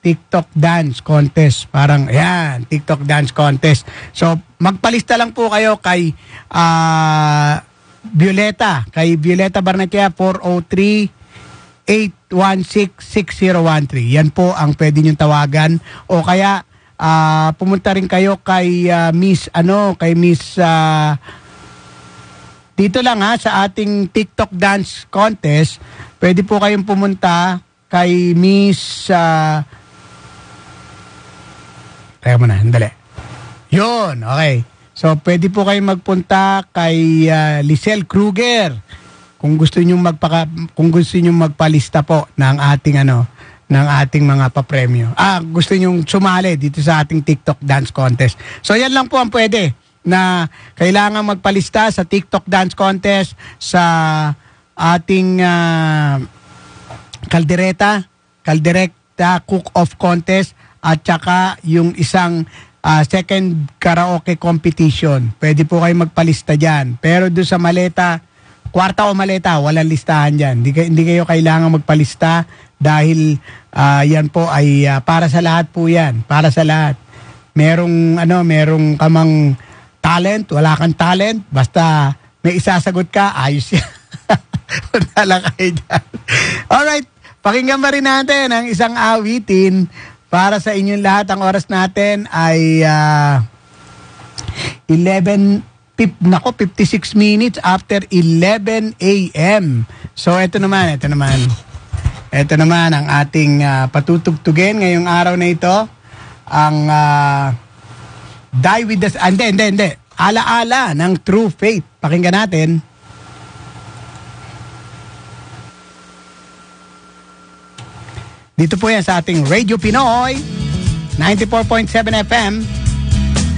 TikTok Dance Contest. Parang, ayan, TikTok Dance Contest. So, magpalista lang po kayo kay Violeta. Kay Violeta Barnechea, 403-816-6013. Yan po ang pwede niyong tawagan. O kaya, pumunta rin kayo kay Miss dito lang sa ating TikTok Dance Contest. Pwede po kayong pumunta kay Miss teka muna, handali. Yun, okay. So, pwede po kayong magpunta kay Lisel Kruger kung gusto niyo magpalista po ng ating ng ating mga papremyo. Gusto niyo sumali dito sa ating TikTok Dance Contest. So, yan lang po ang pwede na kailangan magpalista sa TikTok Dance Contest sa ating Caldereta Cook-Off Contest at saka yung isang second karaoke competition. Pwede po kayo magpalista dyan. Pero doon sa maleta, kwarta o maleta, walang listahan dyan. Hindi kayo kailangan magpalista dahil yan po ay para sa lahat po yan. Para sa lahat. Merong kamang talent, wala kang talent, basta may isasagot ka, ayos yan. Wala lang kayo dyan. Alright, pakinggan ba rin natin ang isang awitin para sa inyong lahat. Ang oras natin ay 56 minutes after 11 a.m. So, ito naman ang ating patutugtugin ngayong araw na ito. Ang Die with the... Hindi. Ala-ala ng True Faith. Pakinggan natin. Dito po yan sa ating Radio Pinoy 94.7 FM